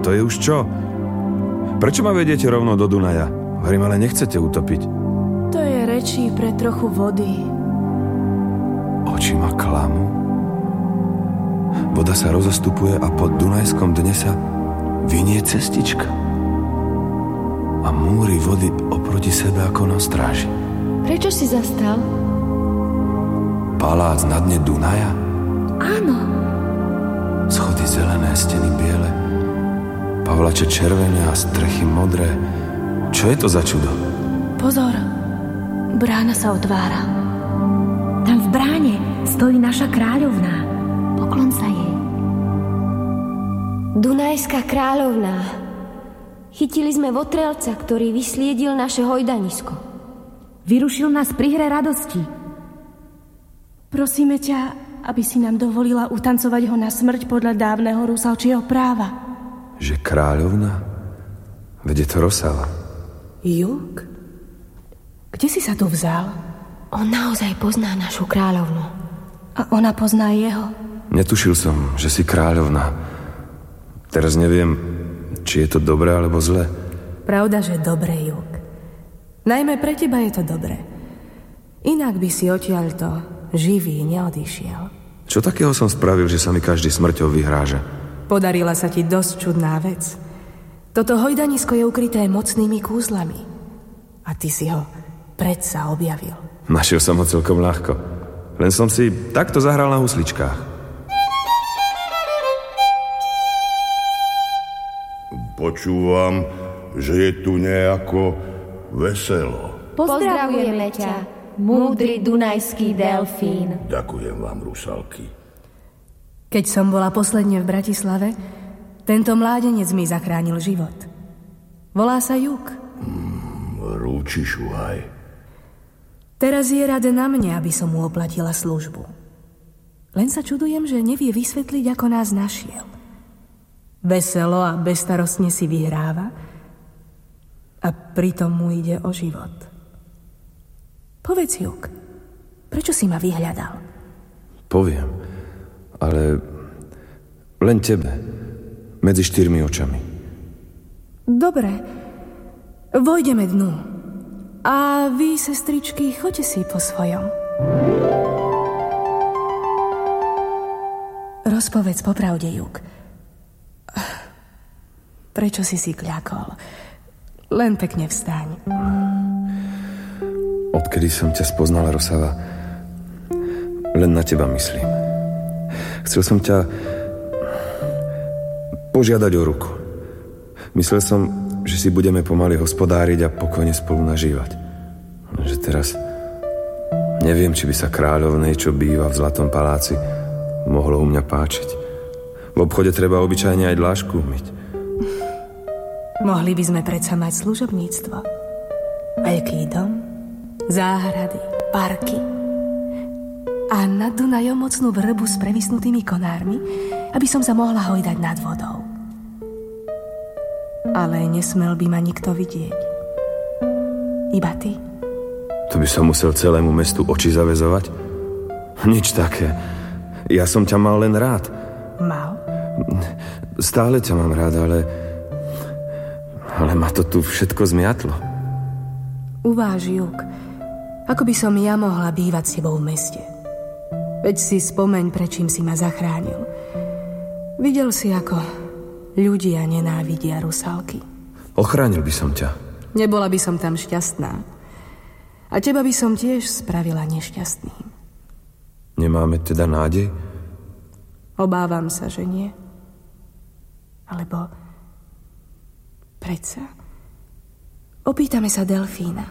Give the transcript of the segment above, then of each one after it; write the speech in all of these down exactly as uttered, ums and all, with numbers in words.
to je už čo? Prečo ma vediete rovno do Dunaja? Hovorím, ale nechcete utopiť. To je rečí pre trochu vody. Oči ma klamú. Voda sa rozostupuje a po Dunajskom dne sa vynie cestička. A múry vody oproti sebe ako na stráži. Prečo si zastal? Palác na dne Dunaja? Áno. Schody zelené, steny biele, pavlače červené a strechy modré. Čo je to za čudo? Pozor, brána sa otvára. Tam v bráne stojí naša kráľovná. Poklon sa jej. Dunajská kráľovná. Chytili sme votrelca, ktorý vysliedil naše hojdanisko. Vyrušil nás pri hre radosti. Prosíme ťa, aby si nám dovolila utancovať ho na smrť podľa dávneho rusalčieho práva. Že kráľovna? Veď je to Rosala. Juk? Kde si sa tu vzal? On naozaj pozná našu kráľovnu. A ona pozná jeho. Netušil som, že si kráľovna. Teraz neviem, či je to dobré alebo zlé. Pravda, že dobre, Juk. Najmä pre teba je to dobré. Inak by si odtiaľto živý neodišiel. Čo takého som spravil, že sa mi každý smrťou vyhráža? Podarila sa ti dosť čudná vec. Toto hojdanisko je ukryté mocnými kúzlami. A ty si ho predsa objavil. Našiel som ho celkom ľahko. Len som si takto zahral na husličkách. Počúvam, že je tu nejako veselo. Pozdravujeme ťa, múdry dunajský delfín. Ďakujem vám, rusalky. Keď som bola posledne v Bratislave, tento mládenec mi zachránil život. Volá sa Juk. Mm, rúči šuhaj. Teraz je rade na mne, aby som mu oplatila službu. Len sa čudujem, že nevie vysvetliť, ako nás našiel. Veselo a bezstarostne si vyhráva a pritom mu ide o život. Povedz, Juk, prečo si ma vyhľadal? Poviem, ale len tebe, medzi štyrmi očami. Dobre, vojdeme dnu. A vy, sestričky, choďte si po svojom. Rozpovedz popravde, Juk. Prečo si si kľakol? Len pekne vstaň. Odkedy som ťa spoznala, Rosala, len na teba myslím. Chcel som ťa požiadať o ruku. Myslel som, že si budeme pomaly hospodáriť a pokojne spolu nažívať. Že teraz neviem, či by sa kráľovnej, čo býva v Zlatom paláci, mohlo u mňa páčiť. V obchode treba obyčajne aj dlášku umyť. Mohli by sme predsa mať služobníctvo. Veľký dom, záhrady, parky a nad Dunajom mocnú vrbu s previsnutými konármi, aby som sa mohla hojdať nad vodou. Ale nesmel by ma nikto vidieť. Iba ty. To by som musel celému mestu oči zaväzovať? Nič také. Ja som ťa mal len rád. Mal? Stále ťa mám rád, ale... Ale ma to tu všetko zmiatlo. Uváž, Juk, ako by som ja mohla bývať s tebou v meste. Veď si spomeň, prečím si ma zachránil. Videl si, ako ľudia nenávidia rusalky. Ochránil by som ťa. Nebola by som tam šťastná. A teba by som tiež spravila nešťastným. Nemáme teda nádej? Obávam sa, že nie. Alebo predsa opýtame sa delfína.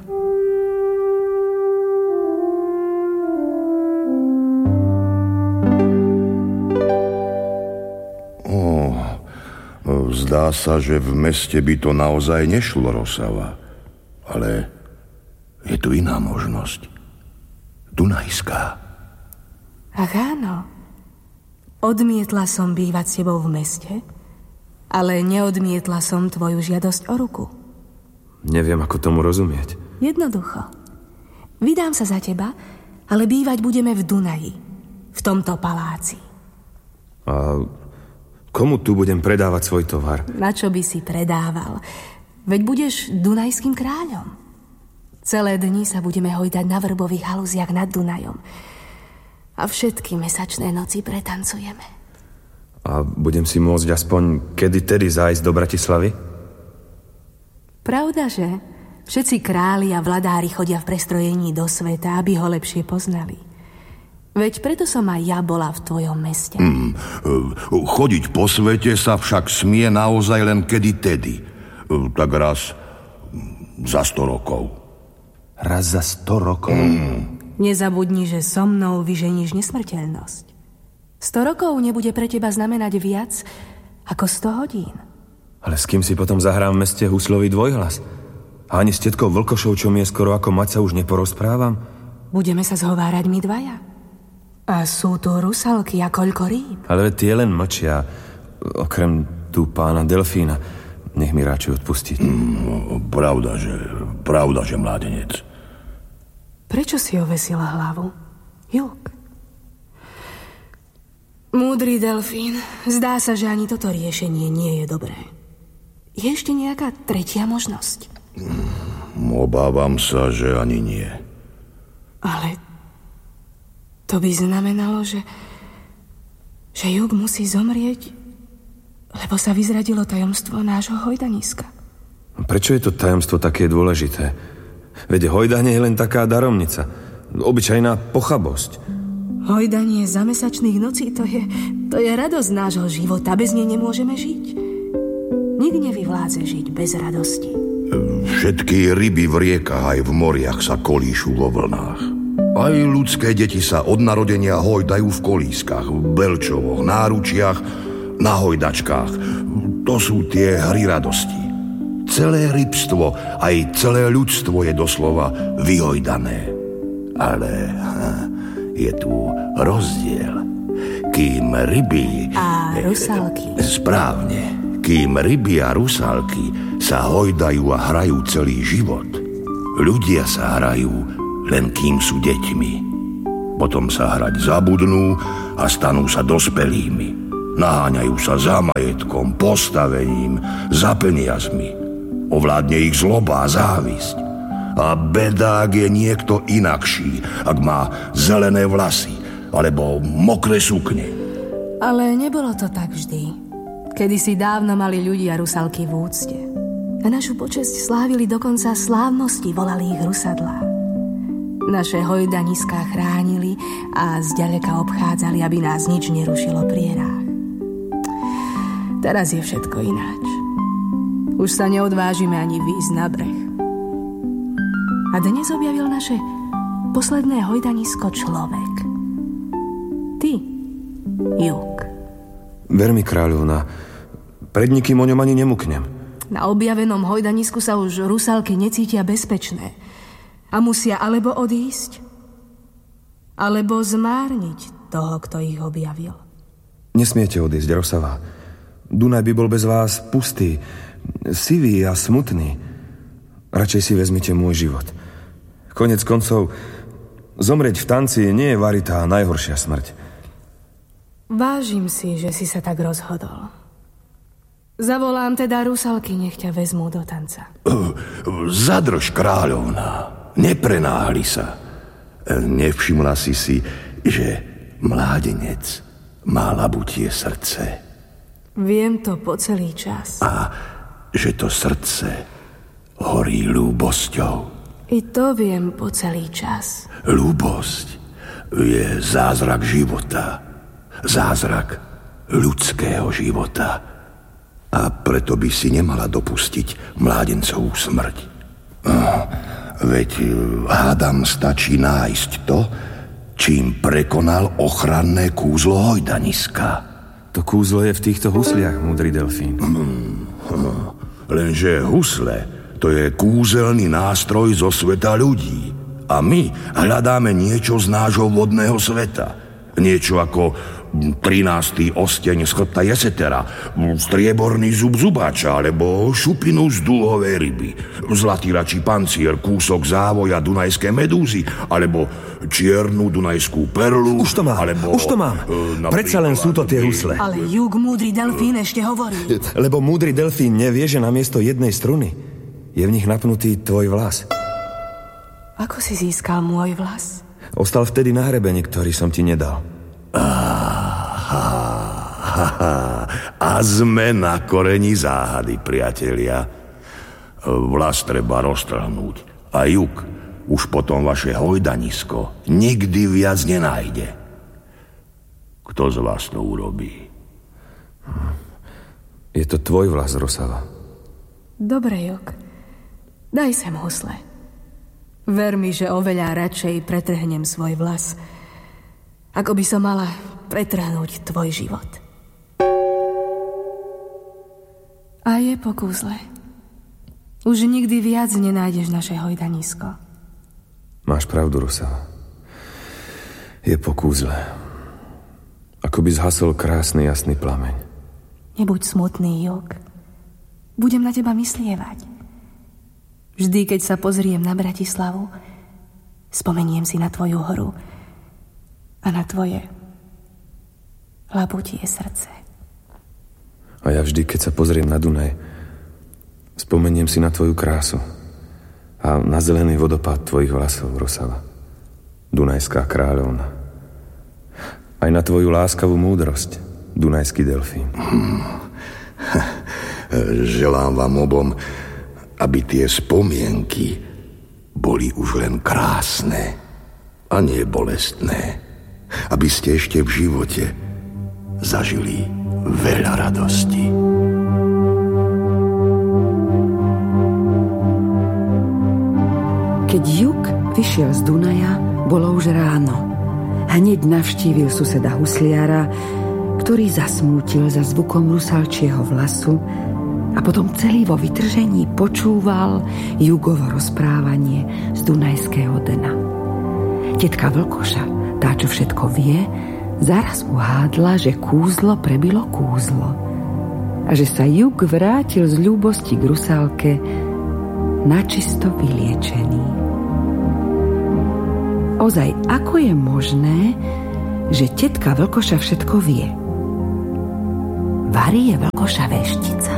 Oh, zdá sa, že v meste by to naozaj nešlo, Rosava. Ale je tu iná možnosť. Dunajská. Ach áno. Odmietla som bývať s tebou v meste, ale neodmietla som tvoju žiadosť o ruku. Neviem, ako tomu rozumieť. Jednoducho. Vydám sa za teba, ale bývať budeme v Dunaji, v tomto paláci. A Komu tu budem predávať svoj tovar? Na čo by si predával? Veď budeš dunajským kráľom. Celé dni sa budeme hojdať na vrbových halúziach nad Dunajom. A všetky mesačné noci pretancujeme. A budem si môcť aspoň kedy tedy zájsť do Bratislavy? Pravda, že? Všetci králi a vladári chodia v prestrojení do sveta, aby ho lepšie poznali. Veď preto som aj ja bola v tvojom meste. Hmm, chodiť po svete sa však smie naozaj len kedy tedy. Tak raz za sto rokov. Raz za sto rokov? Hmm. Nezabudni, že so mnou vyženíš nesmrteľnosť. Sto rokov nebude pre teba znamenať viac ako sto hodín. Ale s kým si potom zahrám v meste huslový dvojhlas? A ani s tetkou Vlkošou, čo mi je skoro ako mať, sa už neporozprávam? Budeme sa zhovárať my dvaja. A sú tu rusalky a koľko rýb. Ale tie len mlčia. Okrem tu pána Delfína. Nech mi radšej odpustiť. Mm, pravda, že... Pravda, že mládenec. Prečo si ovesila hlavu? Juk. Múdry Delfín, zdá sa, že ani toto riešenie nie je dobré. Je ešte nejaká tretia možnosť? Mm, obávam sa, že ani nie. Ale to by znamenalo, že že Juk musí zomrieť, lebo sa vyzradilo tajomstvo nášho hojdaniska. Prečo je to tajomstvo také dôležité? Veď hojdanie je len taká daromnica. Obyčajná pochabosť. Hojdanie za mesačných nocí, to je, to je radosť nášho života. Bez nej nemôžeme žiť. Nik nevyvládze žiť bez radosti. Všetky ryby v riekach aj v moriach sa kolíšu vo vlnách. Aj ľudské deti sa od narodenia hojdajú v kolískach, v belčovoch, náručiach, na hojdačkách. To sú tie hry radosti. Celé rybstvo, aj celé ľudstvo je doslova vyhojdané. Ale je tu rozdiel. Kým ryby... A rusalky. Správne. Kým ryby a rusalky sa hojdajú a hrajú celý život, ľudia sa hrajú len kým sú deťmi. Potom sa hrať zabudnú a stanú sa dospelými. Naháňajú sa za majetkom, postavením, za peniazmi. Ovládne ich zloba a závisť. A bedák je niekto inakší, ak má zelené vlasy alebo mokré sukne. Ale nebolo to tak vždy. Kedysi dávno mali ľudia rusalky v úcte. Na našu počesť slávili dokonca slávnosti, volali ich rusadlá. Naše hojdaniská chránili a zďaleka obchádzali, aby nás nič nerušilo pri hrách. Teraz je všetko ináč. Už sa neodvážime ani výjsť na breh. A dnes objavil naše posledné hojdanisko človek. Ty, Juk. Ver mi, kráľovna, pred nikým o ňom ani nemuknem. Na objavenom hojdanisku sa už rusalky necítia bezpečné. A musia alebo odísť, alebo zmárniť toho, kto ich objavil. Nesmiete odísť, Rosava. Dunaj by bol bez vás pustý, sivý a smutný. Radšej si vezmite môj život. Konec koncov, zomrieť v tanci nie je varitá najhoršia smrť. Vážim si, že si sa tak rozhodol. Zavolám teda rusalky, nech ťa vezmú do tanca. Zadrž, kráľovná. Neprenáhli sa. Nevšimla si si, že mládenec má labutie srdce. Viem to po celý čas. A že to srdce horí ľúbosťou. I to viem po celý čas. Ľúbosť je zázrak života. Zázrak ľudského života. A preto by si nemala dopustiť mládencovú smrť. Veď hádam stačí nájsť to, čím prekonal ochranné kúzlo hojdaniska. To kúzlo je v týchto husliach, múdry Delfín. Hmm, lenže husle, to je kúzelný nástroj zo sveta ľudí. A my hľadáme niečo z nášho vodného sveta. Niečo ako trinásty osteň z chrbta Jesetera, strieborný zub zubáča, alebo šupinu z dúhovej ryby, zlatý račí pancier, kúsok závoja dunajskej medúzy, alebo čiernu dunajskú perlu. Už to mám, alebo, už to mám. Predsa len sú to tie husle. Ale Jug, múdry delfín, ešte hovorí. Lebo múdry delfín nevie, že namiesto jednej struny je v nich napnutý tvoj vlas. Ako si získal môj vlas? Ostal vtedy na hrebení, ktorý som ti nedal. Aha, aha, a sme na koreni záhady, priatelia. Vlas treba roztrhnúť a Jug už potom vaše hojdanisko nikdy viac nenájde. Kto z vás to urobí? Je to tvoj vlas, Rosava. Dobre, Jug. Daj sem husle. Ver mi, že oveľa radšej pretrhnem svoj vlas, ako by som mala pretrhnúť tvoj život. A je po kúzle. Už nikdy viac nenájdeš naše hojdanisko. Máš pravdu, Rosava. Je po kúzle. Ako by zhasol krásny jasný plameň. Nebuď smutný, Jug. Budem na teba myslievať. Vždy, keď sa pozriem na Bratislavu, spomeniem si na tvoju horu a na tvoje labutie srdce. A ja vždy, keď sa pozriem na Dunaj, spomeniem si na tvoju krásu a na zelený vodopád tvojich vlasov, Rosava. Dunajská kráľovna. Aj na tvoju láskavú múdrosť, Dunajský delfín. Želám vám obom, aby tie spomienky boli už len krásne a nie bolestné. Aby ste ešte v živote zažili veľa radosti. Keď Jug vyšiel z Dunaja, bolo už ráno. Hneď navštívil suseda husliara, ktorý zasmútil za zvukom rusalčieho vlasu a potom celý vo vytržení počúval Jugovo rozprávanie z Dunajského dna. Tetka Vlkoša, tá, čo všetko vie, zaraz uhádla, že kúzlo prebilo kúzlo a že sa Jug vrátil z ľúbosti k rusálke načisto vyliečený. Ozaj, ako je možné, že tetka Vlkoša všetko vie? Varí je Vlkoša veštica.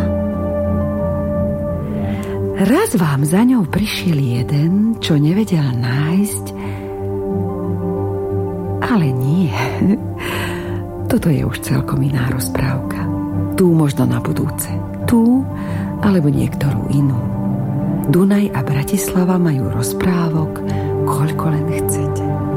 Raz vám za ňou prišiel jeden, čo nevedel nájsť, ale nie. Toto je už celkom iná rozprávka. Tu možno na budúce. Tu, alebo niektorú inú. Dunaj a Bratislava majú rozprávok, koľko len chcete.